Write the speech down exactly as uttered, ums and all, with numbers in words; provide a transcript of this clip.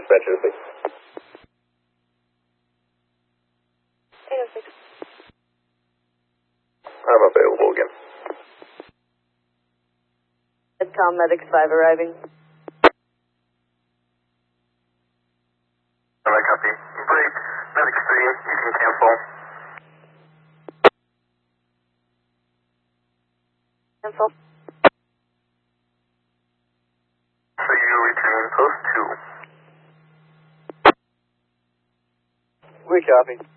dispatcher to six. eight oh six. I'm available again. Medcom Medics five arriving. I copy. Great. Medics three, you can cancel. Cancel. So you return post two. We copy.